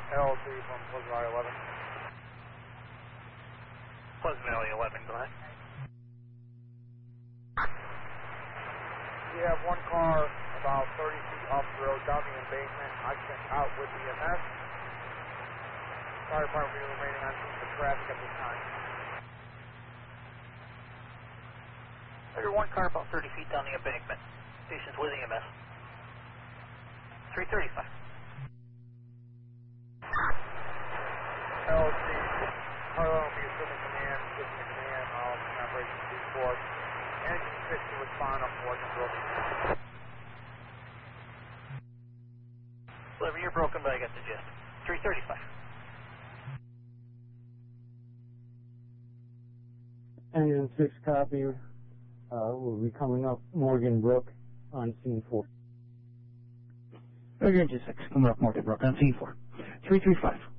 LC from Pleasant Valley 11. Pleasant Valley 11, go ahead. We have one car about 30 feet off the road down the embankment. I sent out with EMS. Fire department will be remaining on scene for traffic at this time. There's one car about 30 feet down the embankment. Station's with EMS. 335. LC, Harlow will be assuming command, switching to command, operations report. Engine 6 to respond on Morgan Brook. Deliver, you're broken, but I got the gist. 335. Engine 6 copy. We'll be coming up Morgan Brook on scene 4. Engine 6 coming up Morgan Brook on scene 4. 335.